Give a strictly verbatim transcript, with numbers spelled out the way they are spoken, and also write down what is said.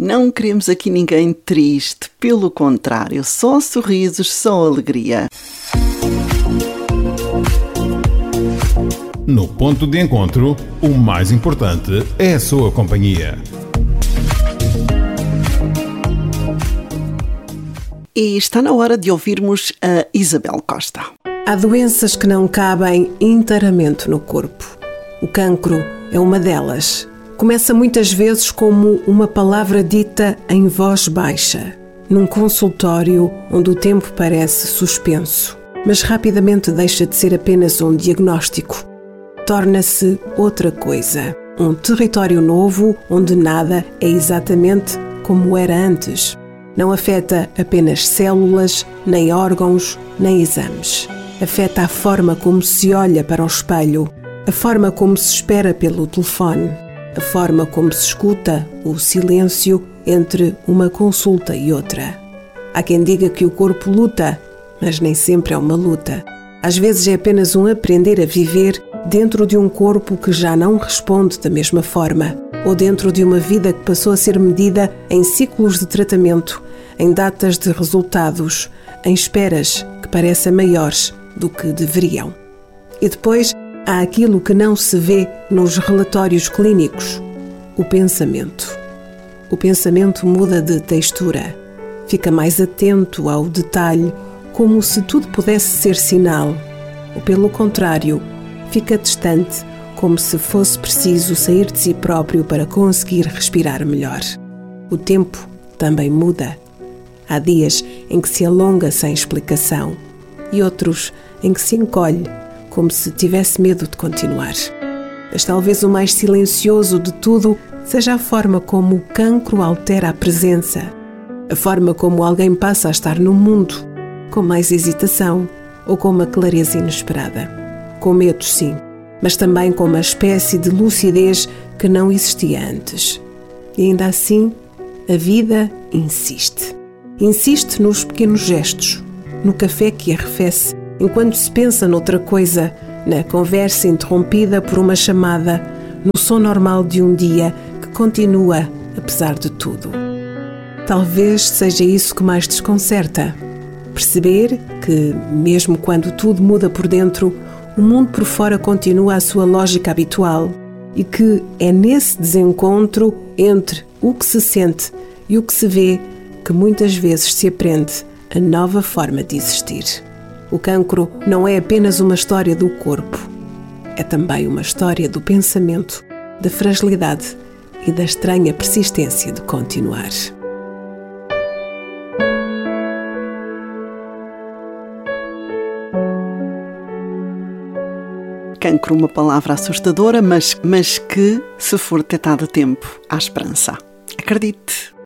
Não queremos aqui ninguém triste, pelo contrário, só sorrisos, só alegria. No ponto de encontro, o mais importante é a sua companhia. E está na hora de ouvirmos a Isabel Costa. Há doenças que não cabem inteiramente no corpo. O cancro é uma delas. Começa muitas vezes como uma palavra dita em voz baixa, num consultório onde o tempo parece suspenso, mas rapidamente deixa de ser apenas um diagnóstico. Torna-se outra coisa, um território novo onde nada é exatamente como era antes. Não afeta apenas células, nem órgãos, nem exames. Afeta a forma como se olha para o espelho, a forma como se espera pelo telefone, a forma como se escuta o silêncio entre uma consulta e outra. Há quem diga que o corpo luta, mas nem sempre é uma luta. Às vezes é apenas um aprender a viver dentro de um corpo que já não responde da mesma forma, ou dentro de uma vida que passou a ser medida em ciclos de tratamento, em datas de resultados, em esperas que parecem maiores do que deveriam. E depois há aquilo que não se vê nos relatórios clínicos, o pensamento. O pensamento muda de textura, fica mais atento ao detalhe, como se tudo pudesse ser sinal, ou pelo contrário, fica distante, como se fosse preciso sair de si próprio para conseguir respirar melhor. O tempo também muda. Há dias em que se alonga sem explicação e outros em que se encolhe, como se tivesse medo de continuar. Mas talvez o mais silencioso de tudo seja a forma como o cancro altera a presença, a forma como alguém passa a estar no mundo, com mais hesitação ou com uma clareza inesperada. Com medos, sim, mas também com uma espécie de lucidez que não existia antes. E ainda assim, a vida insiste. Insiste nos pequenos gestos, no café que arrefece, enquanto se pensa noutra coisa, na conversa interrompida por uma chamada, no som normal de um dia que continua, apesar de tudo. Talvez seja isso que mais desconcerta. Perceber que, mesmo quando tudo muda por dentro, o mundo por fora continua a sua lógica habitual e que é nesse desencontro entre o que se sente e o que se vê que muitas vezes se aprende a nova forma de existir. O cancro não é apenas uma história do corpo, é também uma história do pensamento, da fragilidade e da estranha persistência de continuar. Cancro, uma palavra assustadora, mas, mas que, se for detectada a tempo, há esperança. Acredite!